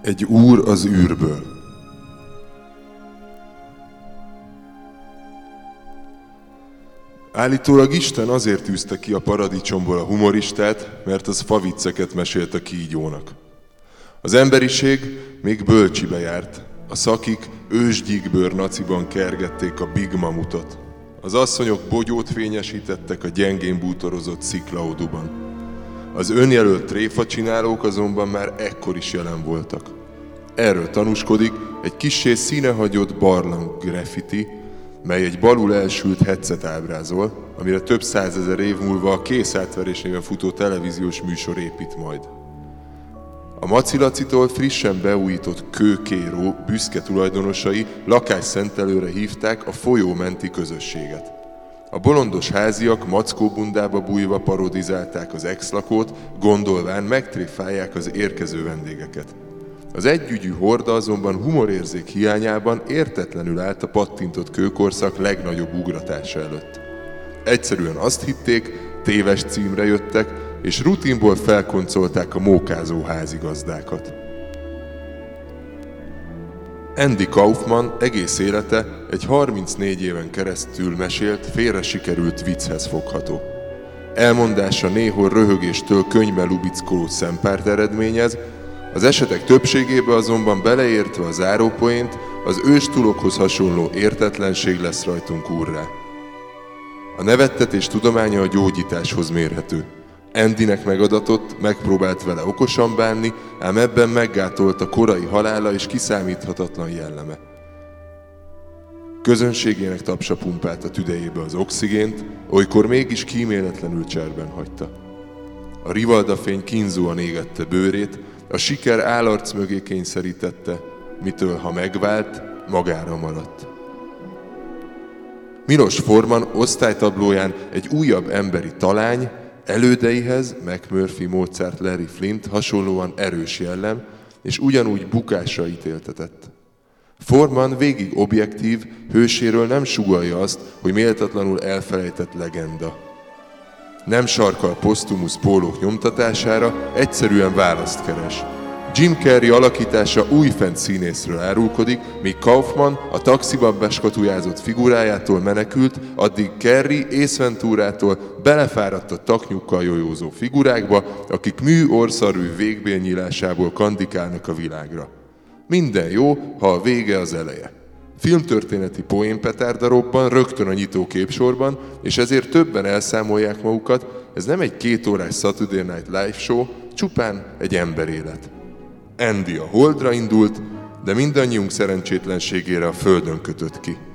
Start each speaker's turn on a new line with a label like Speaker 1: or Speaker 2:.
Speaker 1: Egy úr az űrből. Állítólag Isten azért űzte ki a paradicsomból a humoristát, mert az favicceket mesélt a kígyónak. Az emberiség még bölcsibe járt, a szakik ősgyíkbőr naciban kergették a Big Mamutot. Az asszonyok bogyót fényesítettek a gyengén bútorozott sziklaoduban. Az önjelölt tréfacsinálók azonban már ekkor is jelen voltak. Erről tanúskodik egy kissé színehagyott barlang graffiti, mely egy balul elsült headset ábrázol, amire több százezer év múlva a Kész átverés néven futó televíziós műsor épít majd. A Macilacitól frissen beújított kőkéró büszke tulajdonosai lakásszentelőre hívták a folyó menti közösséget. A bolondos háziak mackóbundába bújva parodizálták az ex-lakót, gondolván megtréfálják az érkező vendégeket. Az együgyű horda azonban humorérzék hiányában értetlenül állt a pattintott kőkorszak legnagyobb ugratása előtt. Egyszerűen azt hitték, téves címre jöttek, és rutinból felkoncolták a mókázó házigazdákat. Andy Kaufman egész élete egy 34 éven keresztül mesélt, félre sikerült vicchez fogható. Elmondása néhol röhögéstől könnybe lubickoló szempárt eredményez, az esetek többségében azonban beleértve a zárópoént, az őstulokhoz hasonló értetlenség lesz rajtunk úrrá. A nevettetés tudománya a gyógyításhoz mérhető. Andynek megadatott, megpróbált vele okosan bánni, ám ebben meggátolt a korai halála és kiszámíthatatlan jelleme. Közönségének tapsa pumpálta tüdejébe az oxigént, olykor mégis kíméletlenül cserben hagyta. A rivaldafény kínzóan égette bőrét, a siker állarc mögé kényszerítette, mitől, ha megvált, magára maradt. Milos Forman osztálytablóján egy újabb emberi talány, elődeihez McMurphy, Mozart, Larry Flint hasonlóan erős jellem, és ugyanúgy bukásra ítéltetett. Forman végig objektív, hőséről nem sugallja azt, hogy méltatlanul elfelejtett legenda. Nem sarkal posztumusz pólók nyomtatására, egyszerűen választ keres. Jim Carrey alakítása újfent színészről árulkodik, míg Kaufman a taxiban beskatujázott figurájától menekült, addig Carrey Ace Venturától belefáradt a taknyukkal jojózó figurákba, akik mű-orszarű végbélnyílásából kandikálnak a világra. Minden jó, ha a vége az eleje. Filmtörténeti poénpetárda robban rögtön a nyitó képsorban, és ezért többen elszámolják magukat, ez nem egy 2 órás Saturday Night Live show, csupán egy emberélet. Andy a Holdra indult, de mindannyiunk szerencsétlenségére a Földön kötött ki.